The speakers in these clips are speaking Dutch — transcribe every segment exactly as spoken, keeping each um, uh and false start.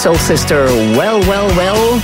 Soul Sister, well, well, well.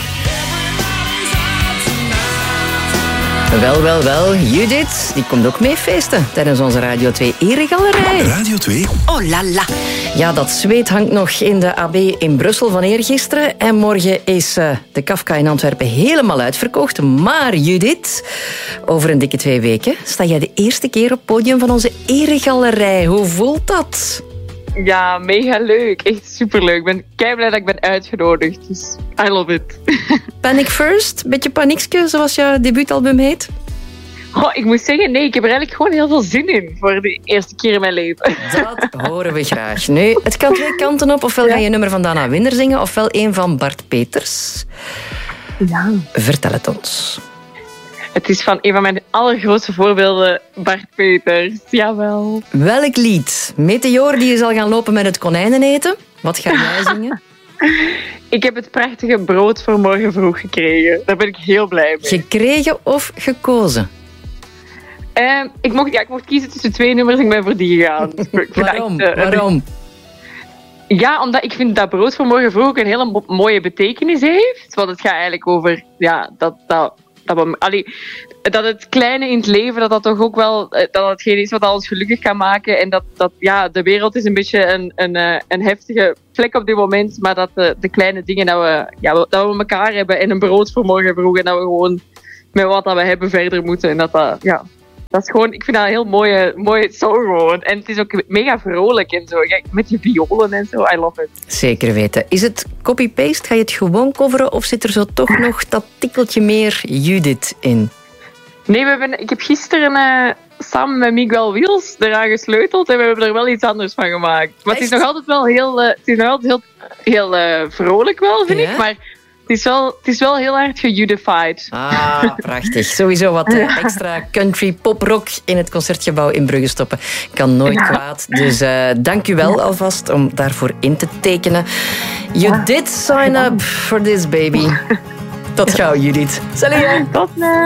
Wel, wel, wel. Judith, die komt ook mee feesten tijdens onze Radio twee Eregalerij. Radio twee. Oh la la. Ja, dat zweet hangt nog in de A B in Brussel van eergisteren. En morgen is uh, de Kafka in Antwerpen helemaal uitverkocht. Maar Judith, over een dikke twee weken sta jij de eerste keer op het podium van onze Eregalerij. Hoe voelt dat? Ja, mega leuk. Echt superleuk. Ik ben keiblij dat ik ben uitgenodigd. Dus I love it. Panic First? Beetje paniekske, zoals jouw debuutalbum heet? Goh, ik moet zeggen, nee, ik heb er eigenlijk gewoon heel veel zin in voor de eerste keer in mijn leven. Dat horen we graag. Nu, het kan twee kanten op. Ofwel ga je een nummer van Dana Winder zingen, ofwel een van Bart Peters. Ja. Vertel het ons. Het is van een van mijn allergrootste voorbeelden, Bart Peters. Jawel. Welk lied? Meteor die je zal gaan lopen met het konijnen eten. Wat ga jij zingen? Ik heb het prachtige brood voor morgen vroeg gekregen. Daar ben ik heel blij mee. Gekregen of gekozen? Uh, ik, mocht, ja, ik mocht kiezen tussen twee nummers en ik ben voor die gegaan. Waarom? Echt, uh, Waarom? Ja, omdat ik vind dat brood voor morgen vroeg ook een hele mo- mooie betekenis heeft. Want het gaat eigenlijk over ja, dat... dat Dat, we, allee, dat het kleine in het leven, dat dat toch ook wel dat hetgeen is wat ons gelukkig kan maken. En dat, dat ja, de wereld is een beetje een, een, een heftige plek op dit moment. Maar dat de, de kleine dingen, dat we, ja, dat we elkaar hebben en een brood voor morgen vroeg. En dat we gewoon met wat dat we hebben verder moeten. En dat dat, ja... Dat is gewoon, ik vind dat een heel mooie, mooie song gewoon. En het is ook mega vrolijk en zo. Met je violen en zo. I love it. Zeker weten. Is het copy-paste? Ga je het gewoon coveren? Of zit er zo toch nog dat tikkeltje meer Judith in? Nee, we hebben, ik heb gisteren uh, samen met Miguel Wiels eraan gesleuteld. En we hebben er wel iets anders van gemaakt. Maar het is nog altijd wel heel, uh, het is nog altijd heel, heel uh, vrolijk wel, vind ja? ik. Maar... Het is, wel, het is wel heel hard gejudified. Ah, prachtig. Sowieso wat uh, extra country poprock in het Concertgebouw in Brugge stoppen. Kan nooit ja. kwaad. Dus uh, dank u wel alvast om daarvoor in te tekenen. You ja. did sign up for this, baby. Tot gauw, Judith. Salut. Tot nu.